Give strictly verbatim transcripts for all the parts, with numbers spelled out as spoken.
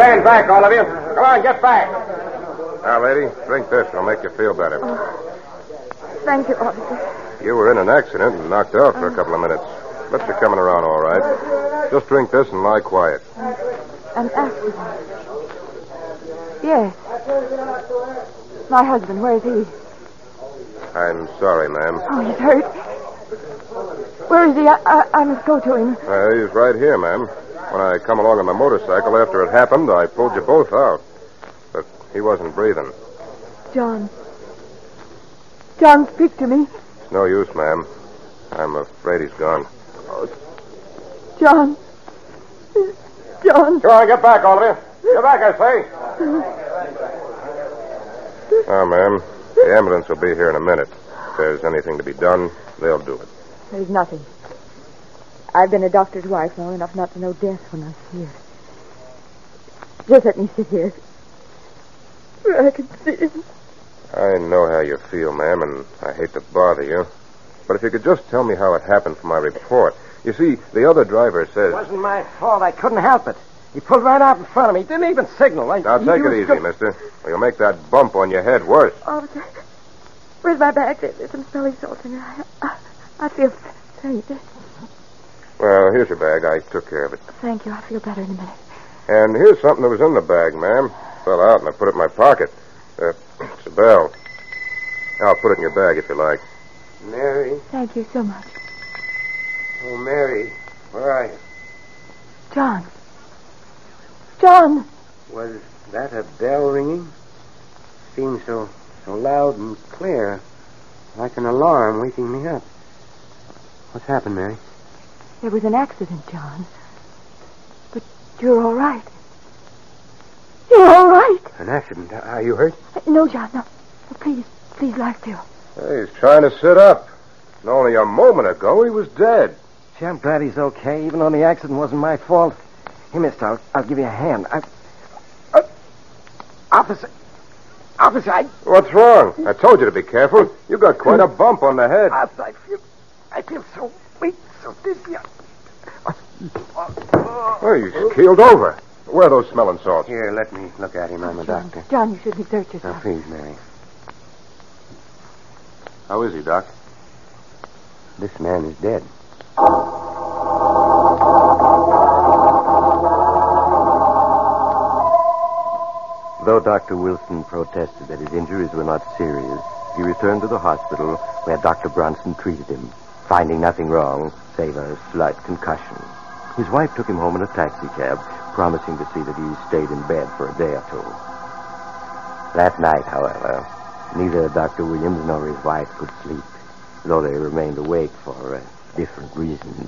stand back, all of you. Come on, get back. Now, lady, drink this. It'll make you feel better. Thank you, officer. You were in an accident and knocked out for a couple of minutes. But you're coming around all right. Just drink this and lie quiet. An accident? Yes. My husband, where is he? I'm sorry, ma'am. Oh, he's hurt. Where is he? I, I, I must go to him. Uh, he's right here, ma'am. When I come along on my motorcycle after it happened, I pulled you both out. But he wasn't breathing. John. John, speak to me. It's no use, ma'am. I'm afraid he's gone. John. John. Come on, get back, all of you. Get back, I say. Now, ma'am, the ambulance will be here in a minute. If there's anything to be done, they'll do it. There's nothing. I've been a doctor's wife long enough not to know death when I see it. Just let me sit here. Where I can see him. I know how you feel, ma'am, and I hate to bother you. But if you could just tell me how it happened for my report. You see, the other driver says... It wasn't my fault. I couldn't help it. He pulled right out in front of me. Didn't even signal. I, now, take it easy, good. mister. Or you'll make that bump on your head worse. Officer, where's my bag? There's some smelling salts in it. I, I, I feel faint. Well, here's your bag. I took care of it. Thank you. I feel better in a minute. And here's something that was in the bag, ma'am. Fell out and I put it in my pocket. Uh, it's a bell. I'll put it in your bag if you like. Mary. Thank you so much. Oh, Mary. Where are you? John. John. Was that a bell ringing? Seemed so, so loud and clear. Like an alarm waking me up. What's happened, Mary? There was an accident, John. But you're all right. You're all right. An accident? Are you hurt? Uh, no, John, no. no. Please, please lie still. Hey, he's trying to sit up. And only a moment ago, he was dead. Gee, I'm glad he's okay, even though the accident wasn't my fault. Hey, mister, I'll, I'll give you a hand. I... Uh, officer. Officer, I... What's wrong? I told you to be careful. You got quite a bump on the head. I, I feel... I feel so weak, so dizzy. Oh, he's keeled over. Where are those smelling salts? Here, let me look at him. I'm a John, doctor. John, you shouldn't exert yourself. Now, please, Mary. How is he, Doc? This man is dead. Though Doctor Wilson protested that his injuries were not serious, he returned to the hospital where Doctor Bronson treated him, finding nothing wrong save a slight concussion. His wife took him home in a taxicab, promising to see that he stayed in bed for a day or two. That night, however, neither Doctor Williams nor his wife could sleep, though they remained awake for uh, different reasons.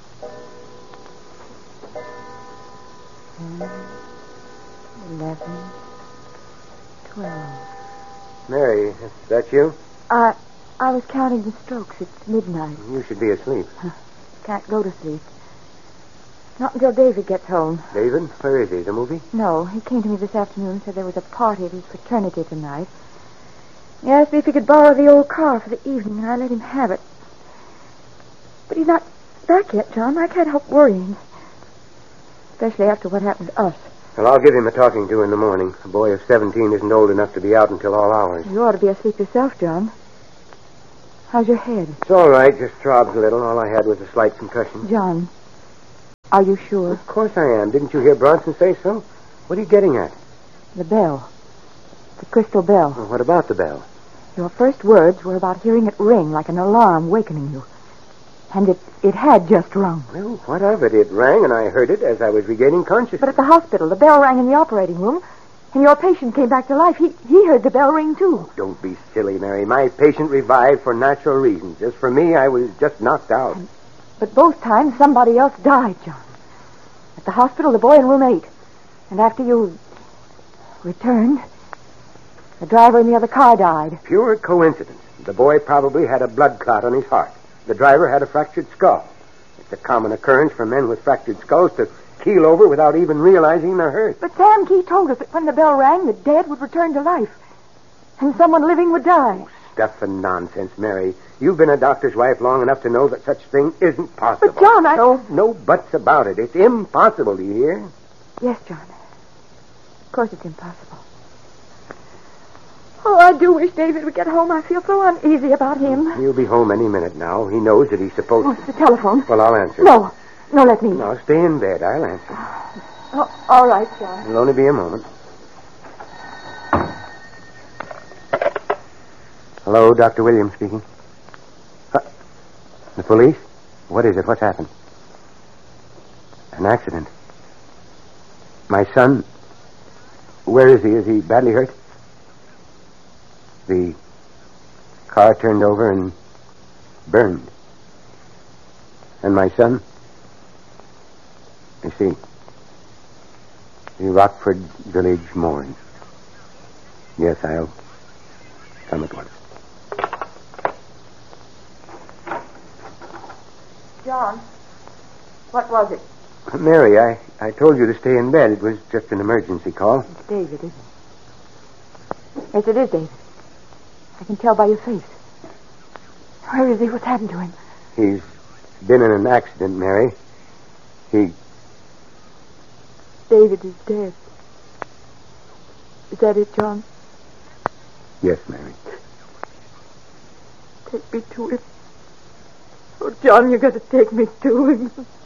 Ten, eleven, twelve. Mary, is that you? I, I was counting the strokes. It's midnight. You should be asleep. Can't go to sleep. Not until David gets home. David? Where is he? The movie? No, he came to me this afternoon and said there was a party at his fraternity tonight. He asked me if he could borrow the old car for the evening, and I let him have it. But he's not back yet, John. I can't help worrying. Especially after what happened to us. Well, I'll give him a talking to in the morning. A boy of seventeen isn't old enough to be out until all hours. You ought to be asleep yourself, John. How's your head? It's all right. Just throbs a little. All I had was a slight concussion. John, are you sure? Of course I am. Didn't you hear Bronson say so? What are you getting at? The bell. The crystal bell. Well, what about the bell? Your first words were about hearing it ring like an alarm wakening you. And it, it had just rung. Well, what of it? It rang, and I heard it as I was regaining consciousness. But at the hospital, the bell rang in the operating room, and your patient came back to life. He, he heard the bell ring, too. Don't be silly, Mary. My patient revived for natural reasons. As for me, I was just knocked out. But both times, somebody else died, John. At the hospital, the boy in room eight. And after you returned, the driver in the other car died. Pure coincidence. The boy probably had a blood clot on his heart. The driver had a fractured skull. It's a common occurrence for men with fractured skulls to keel over without even realizing they're hurt. But Sam Key told us that when the bell rang, the dead would return to life. And someone living would die. Oh, stuff and nonsense, Mary. You've been a doctor's wife long enough to know that such thing isn't possible. But, John, I... No, no buts about it. It's impossible, do you hear? Yes, John. Of course it's impossible. Oh, I do wish David would get home. I feel so uneasy about him. He'll be home any minute now. He knows that he's supposed Oh, to. it's the telephone. Well, I'll answer. No. No, let me. No, stay in bed. I'll answer. Oh, all right, John. It'll only be a moment. Hello, Doctor Williams speaking. Uh, the police? What is it? What's happened? An accident. My son. Where is he? Is he badly hurt? The car turned over and burned. And my son? I see. The Rockford Village morgue. Yes, I'll come at once. John, what was it? Mary, I, I told you to stay in bed. It was just an emergency call. It's David, isn't it? Yes, it is David. I can tell by your face. Where is he? What's happened to him? He's been in an accident, Mary. He... David is dead. Is that it, John? Yes, Mary. Take me to him. Oh, John, you got to take me to him.